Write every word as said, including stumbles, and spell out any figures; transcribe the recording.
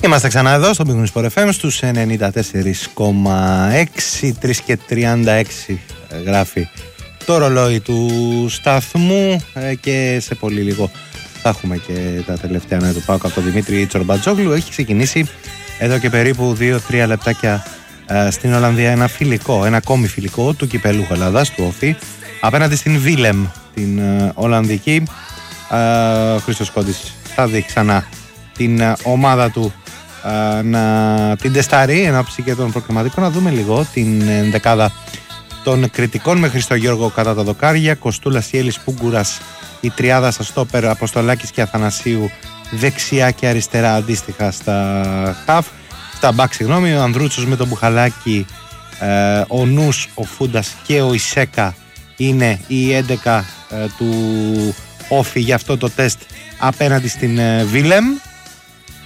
Είμαστε ξανά εδώ στο Big Sport εφ εμ στους ενενήντα τέσσερα κόμμα έξι, τρεις και τριάντα έξι γράφει το ρολόι του σταθμού και σε πολύ λίγο θα έχουμε και τα τελευταία νέα του ΠΑΟΚ από τον Δημήτρη Τσορμπατζόγλου. Έχει ξεκινήσει εδώ και περίπου δύο τρία λεπτάκια στην Ολλανδία ένα φιλικό, ένα ακόμη φιλικό του κυπελούχου Ελλάδας, του Όφη, απέναντι στην Βίλεμ, την Ολλανδική. Ο Χρήστος Κόντης θα δει ξανά την ομάδα του να την τεστάρει εν ώψη και των προκριματικών. Να δούμε λίγο την δεκάδα των κριτικών με Χριστογιώργο κατά τα δοκάρια, Κοστούλας, Ιέλης, Πούγκουρας, η τριάδα στα στόπερ, Αποστολάκης και Αθανασίου δεξιά και αριστερά αντίστοιχα στα χαφ, στα μπακ συγγνώμη, ο Ανδρούτσος με τον Μπουχαλάκη, ε, ο Νους, ο Φούντας και ο Ισέκα είναι η έντεκα ε, του Όφη για αυτό το τεστ απέναντι στην ε, Βίλεμ.